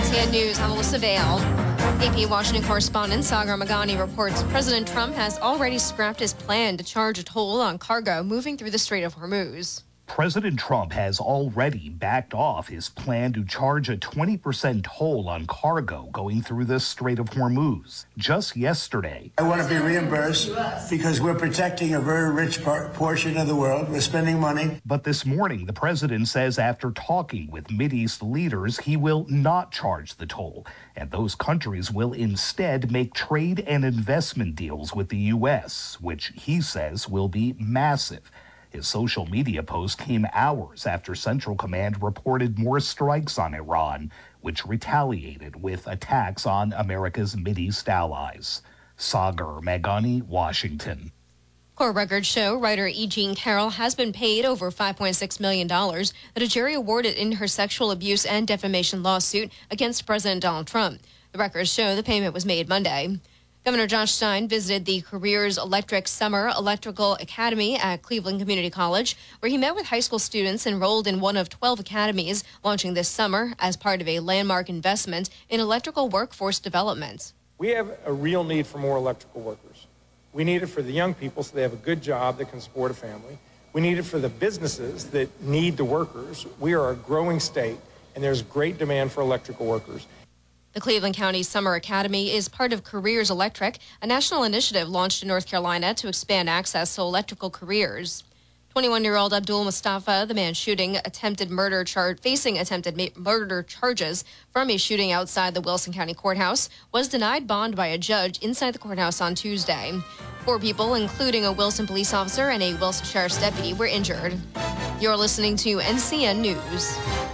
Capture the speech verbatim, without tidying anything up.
N C N News, I'm Melissa Vale. A P Washington correspondent Sagar Meghani reports President Trump has already scrapped his plan to charge a toll on cargo moving through the Strait of Hormuz. President Trump has already backed off his plan to charge a twenty percent toll on cargo going through the Strait of Hormuz. Just yesterday, I want to be reimbursed because we're protecting a very rich par- portion of the world. We're spending money. But this morning, the president says after talking with Mideast leaders, he will not charge the toll, and those countries will instead make trade and investment deals with the U S, which he says will be massive. His social media post came hours after Central Command reported more strikes on Iran, which retaliated with attacks on America's Mideast allies. Sagar Meghani, Washington. Court records show writer E. Jean Carroll has been paid over five point six million dollars that a jury awarded in her sexual abuse and defamation lawsuit against President Donald Trump. The records show the payment was made Monday. Governor Josh Stein visited the Careers Electric Summer Electrical Academy at Cleveland Community College, where he met with high school students enrolled in one of twelve academies launching this summer as part of a landmark investment in electrical workforce development. We have a real need for more electrical workers. We need it for the young people so they have a good job that can support a family. We need it for the businesses that need the workers. We are a growing state, and there's great demand for electrical workers. The Cleveland County Summer Academy is part of Careers Electric, a national initiative launched in North Carolina to expand access to electrical careers. twenty-one-year-old Abdul Mustafa, the man shooting attempted murder charge, facing attempted ma- murder charges from a shooting outside the Wilson County Courthouse, was denied bond by a judge inside the courthouse on Tuesday. Four people, including a Wilson police officer and a Wilson Sheriff's deputy, were injured. You're listening to N C N News.